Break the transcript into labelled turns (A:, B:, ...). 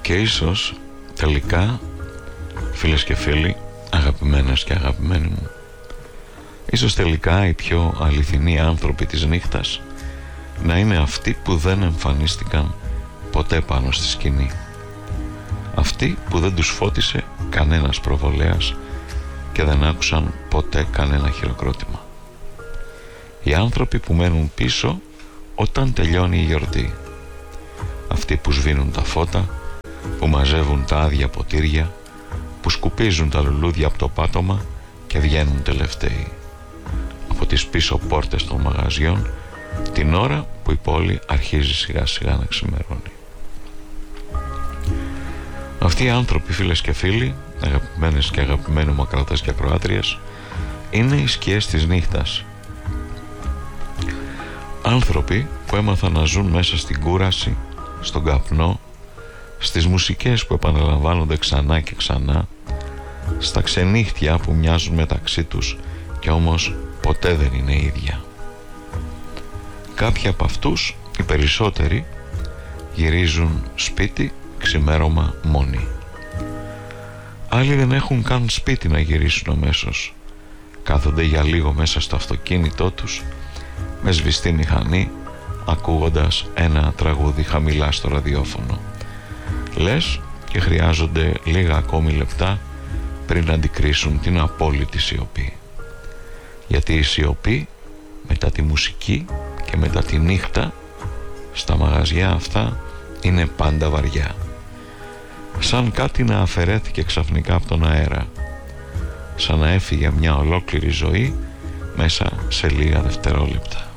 A: Και ίσως τελικά, φίλες και φίλοι, αγαπημένες και αγαπημένοι μου, ίσως τελικά οι πιο αληθινοί άνθρωποι της νύχτας να είναι αυτοί που δεν εμφανίστηκαν ποτέ πάνω στη σκηνή, αυτοί που δεν τους φώτισε κανένας προβολέας και δεν άκουσαν ποτέ κανένα χειροκρότημα, οι άνθρωποι που μένουν πίσω όταν τελειώνει η γιορτή, αυτοί που σβήνουν τα φώτα, που μαζεύουν τα άδεια ποτήρια, που σκουπίζουν τα λουλούδια από το πάτωμα και βγαίνουν τελευταίοι από τις πίσω πόρτες των μαγαζιών την ώρα που η πόλη αρχίζει σιγά σιγά να ξημερώνει. Αυτοί οι άνθρωποι, φίλες και φίλοι, αγαπημένες και αγαπημένοι μου ακροατές και ακροάτριες, είναι οι σκιές της νύχτας. Άνθρωποι που έμαθαν να ζουν μέσα στην κούραση, στον καπνό, στις μουσικές που επαναλαμβάνονται ξανά και ξανά, στα ξενύχτια που μοιάζουν μεταξύ τους και όμως ποτέ δεν είναι ίδια. Κάποιοι από αυτούς, οι περισσότεροι, γυρίζουν σπίτι ξημέρωμα μόνοι. Άλλοι δεν έχουν καν σπίτι να γυρίσουν αμέσως. Κάθονται για λίγο μέσα στο αυτοκίνητό τους με σβηστή μηχανή, ακούγοντας ένα τραγούδι χαμηλά στο ραδιόφωνο. Λες και χρειάζονται λίγα ακόμη λεπτά πριν να αντικρίσουν την απόλυτη σιωπή. Γιατί η σιωπή μετά τη μουσική και μετά τη νύχτα στα μαγαζιά αυτά είναι πάντα βαριά, σαν κάτι να αφαιρέθηκε ξαφνικά από τον αέρα, σαν να έφυγε μια ολόκληρη ζωή μέσα σε λίγα δευτερόλεπτα.